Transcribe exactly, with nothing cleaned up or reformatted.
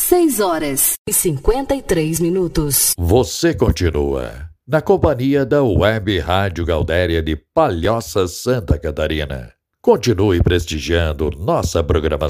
seis horas e cinquenta e três minutos. Você continua na companhia da Web Rádio Gaudéria de Palhoça, Santa Catarina. Continue prestigiando nossa programação.